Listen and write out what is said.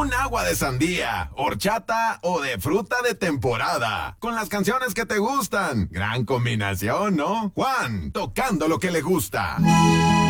un agua de sandía, horchata o de fruta de temporada. Con las canciones que te gustan. Gran combinación, ¿no? Juan, tocando lo que le gusta.